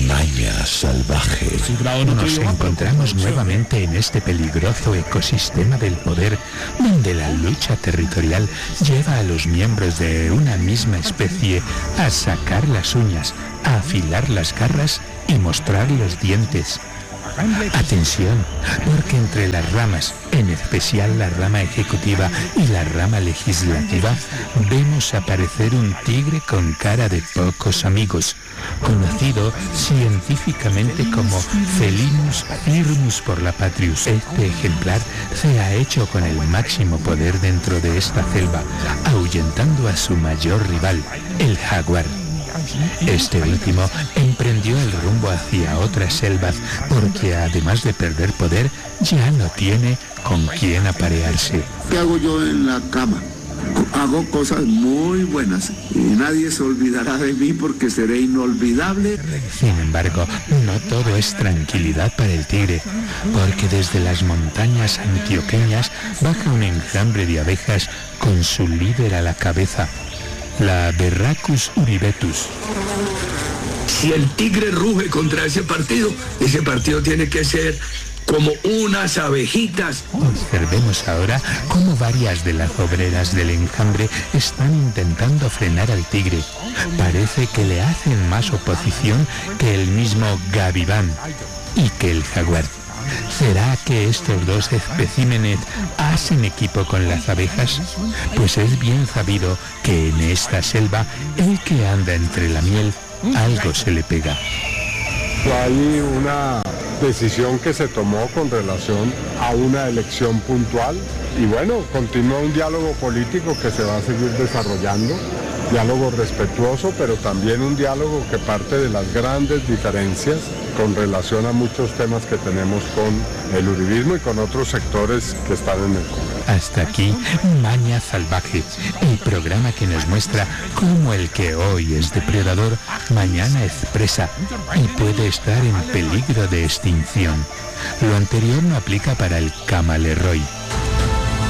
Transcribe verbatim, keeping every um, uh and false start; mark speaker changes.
Speaker 1: Maña salvaje.
Speaker 2: Nos encontramos nuevamente en este peligroso ecosistema del poder, donde la lucha territorial lleva a los miembros de una misma especie a sacar las uñas, a afilar las garras y mostrar los dientes. Atención, porque entre las ramas, en especial la rama ejecutiva y la rama legislativa, vemos aparecer un tigre con cara de pocos amigos, conocido científicamente como Felinus firmus por la Patrius. Este ejemplar se ha hecho con el máximo poder dentro de esta selva, ahuyentando a su mayor rival, el jaguar. Este último emprendió el rumbo hacia otras selvas porque, además de perder poder, ya no tiene con quién aparearse.
Speaker 3: ¿Qué hago yo en la cama? Hago cosas muy buenas y nadie se olvidará de mí porque seré inolvidable.
Speaker 2: Sin embargo, no todo es tranquilidad para el tigre, porque desde las montañas antioqueñas baja un enjambre de abejas con su líder a la cabeza, la Berracus uribetus.
Speaker 4: Si el tigre ruge contra ese partido, ese partido tiene que ser como unas abejitas.
Speaker 2: Observemos ahora cómo varias de las obreras del enjambre están intentando frenar al tigre. Parece que le hacen más oposición que el mismo Gaviván y que el jaguar. ¿Será que estos dos especímenes hacen equipo con las abejas? Pues es bien sabido que en esta selva el que anda entre la miel, algo se le pega.
Speaker 5: Hay una decisión que se tomó con relación a una elección puntual y bueno, continúa un diálogo político que se va a seguir desarrollando, diálogo respetuoso, pero también un diálogo que parte de las grandes diferencias con relación a muchos temas que tenemos con el uribismo y con otros sectores que están en el Congreso.
Speaker 2: Hasta aquí, Maña Salvaje, el programa que nos muestra cómo el que hoy es depredador, mañana es presa y puede estar en peligro de extinción. Lo anterior no aplica para el camaleroy,